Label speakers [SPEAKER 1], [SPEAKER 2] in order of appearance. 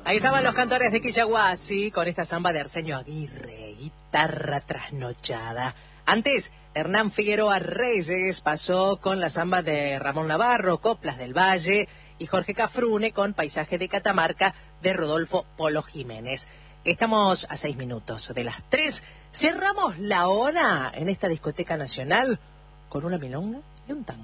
[SPEAKER 1] Ahí estaban los cantores de Quillahuasi con esta samba de Arsenio Aguirre, Guitarra Trasnochada. Antes, Hernán Figueroa Reyes pasó con la samba de Ramón Navarro, Coplas del Valle, y Jorge Cafrune con Paisaje de Catamarca de Rodolfo Polo Jiménez. Estamos a 6 minutos de las 3. Cerramos la hora en esta discoteca nacional con una milonga y un tango.